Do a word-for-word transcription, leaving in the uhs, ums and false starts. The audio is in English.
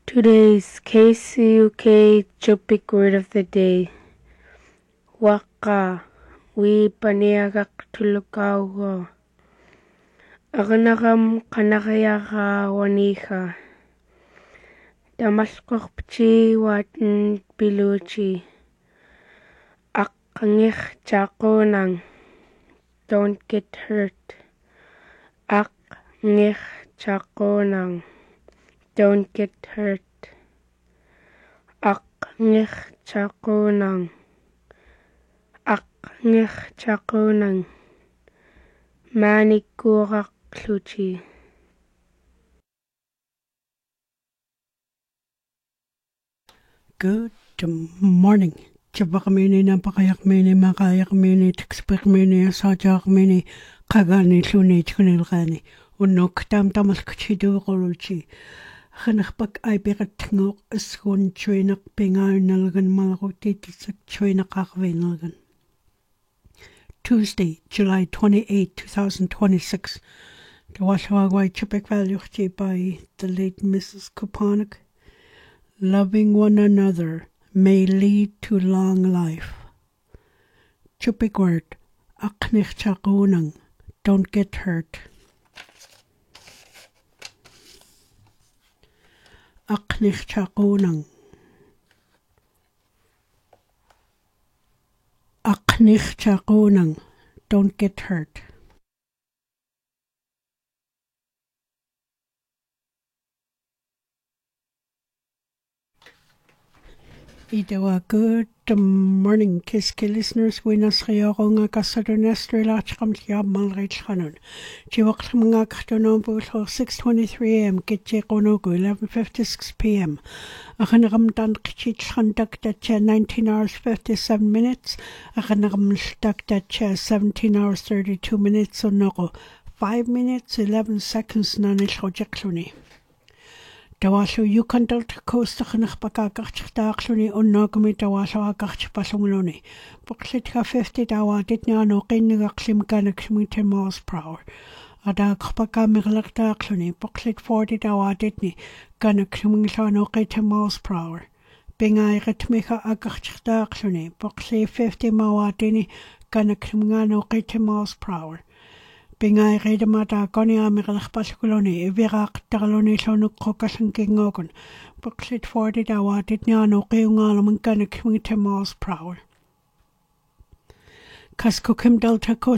Today's K C U K Chupik word of the day. Waka. We paniagak tulukawa. Aganagam kanakayaka waniha. Damaskokchi watan biluchi. Akangich chakonang. Don't get hurt. Akangich chakonang. Don't get hurt. Ak ngich chakonang. Ak ngich chakonang. Manikurak kluchi. Good morning. Chabak mini napakayak mini makayak mini tikspik mini sajak mini kagani luni chkunilgani. Unok tam tamas kchidu goluchi. Khanakpak ay bigat ngok askun chwinak pingar nalgan malakuti tisak chwinak akvinalgan. Tuesday, July twenty-eighth, twenty twenty-six. The Washawagwai Chupik Valuchi by the late Missus Kupanak. Loving one another may lead to long life. Chupik word, aknich chakunang, don't get hurt. Aknich chakunang. Aknich chakunang, don't get hurt. Idawa good morning, Kiski listeners. Winas Rioronga Casadonestri Lacham Tiab Malrich Hanon. Jiwaklamanga Katonombo six twenty-three a m. Gitjekonogu eleven fifty-six p m. Ahanagam Dan Kichich Handak that chair nineteen hours fifty-seven minutes. Ahanagam Stak that chair seventeen hours thirty-two minutes. So no five minutes eleven seconds Nanish Hojakluni. Dawasho Yukon Delta Coast Nakbaka Gachtakluni Unogami Dawasho Agach Pasungloni. Booklitka fifty dawa did no Ginagaklim Ganakmi ten miles per hour. Ada Kapaka Miglaktakluni, booklet forty dawa didney, Ganaklim Lano ten miles per hour. Bingai Retmika Agachtakluni, booklet fifty mawa dini, Ganaklimano ten miles per hour. Bingai redamata goni amiralach paskuloni, virak taraloni sonuk krokasan kingogon. Booklet forty dawa did nyano kiungalam ganik ten miles per hour. Kaskukim Delta Coast.